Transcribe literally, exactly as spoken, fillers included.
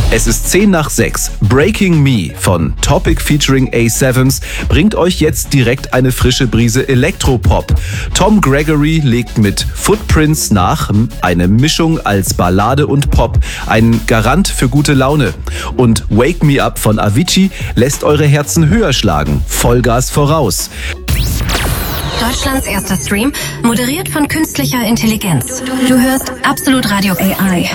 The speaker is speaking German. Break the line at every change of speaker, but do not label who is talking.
Es ist zehn nach sechs. Breaking Me von Topic featuring A Sevens bringt euch jetzt direkt eine frische Brise Elektropop. Tom Gregory legt mit Footprints nach, eine Mischung als Ballade und Pop, ein Garant für gute Laune. Und Wake Me Up von Avicii lässt eure Herzen höher schlagen. Vollgas voraus.
Deutschlands erster Stream, moderiert von künstlicher Intelligenz. Du hörst Absolut Radio A I.